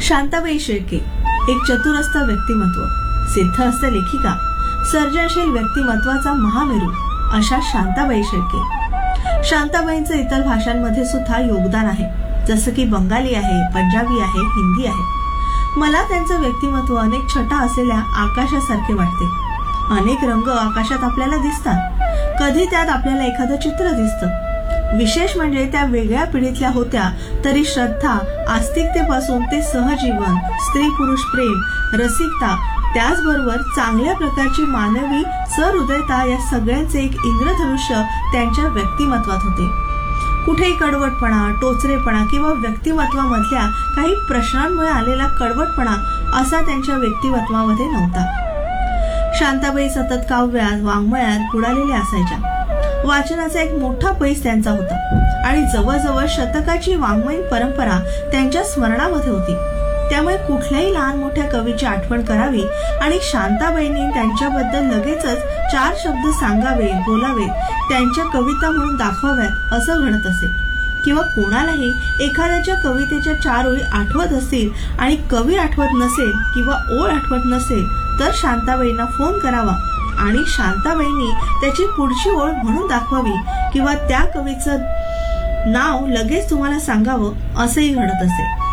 शांताबाई शेळके एक चतुरस्थ व्यक्तिमत्व, सिद्धहस्त लेखिका, सर्जनशील व्यक्तिमत्वाचा महामेरू अशा शांताबाई शेळके। शांताबाईंचं इतर भाषांमध्ये सुद्धा योगदान आहे, जसं की बंगाली आहे, पंजाबी आहे, हिंदी आहे। मला त्यांचं व्यक्तिमत्व अनेक छटा असलेल्या आकाशासारखे वाटते। अनेक रंग आकाशात आपल्याला दिसतात, कधी त्यात आपल्याला एखादं चित्र दिसतं। विशेष म्हणजे त्या वेगळ्या पिढीतल्या होत्या तरी श्रद्धा, आस्तिकतेपासून ते सहजीवन, स्त्री पुरुष प्रेम, रसिकता, त्याचबरोबर चांगल्या प्रकारची मानवी सहृदयता या सगळ्यांचे एक इंद्रधनुष्य त्यांच्या व्यक्तिमत्वात होते। कुठेही कडवटपणा, टोचरेपणा किंवा व्यक्तिमत्वामधल्या काही प्रश्नांमुळे आलेला कडवटपणा असा त्यांच्या व्यक्तिमत्वामध्ये नव्हता। शांताबाई सतत काव्यात, वाङ्मयात बुडालेल्या असायच्या। वाचनाचा एक मोठा पैस त्यांचा होता आणि जवळजवळ शतकाची वाङ्मयीन परंपरा त्यांच्या स्मरणामध्ये होती। त्यामुळे कुठल्याही लहान मोठ्या कवीची आठवण करावी आणि शांताबाईंनी त्यांच्याबद्दल लगेचच 4 शब्द सांगावे, बोलावे, त्यांच्या कविता म्हणून दाखवाव्यात असं घडत असे। किंवा कोणालाही एखाद्याच्या कवितेच्या 4 ओळी आठवत असतील आणि कवी आठवत नसेल किंवा ओळ आठवत नसेल तर शांताबाईंना फोन करावा आणि शांताबाईंनी त्याची पुढची ओळ म्हणून दाखवावी किंवा त्या कवीचं नाव लगेच तुम्हाला सांगावं असंही घडत असे।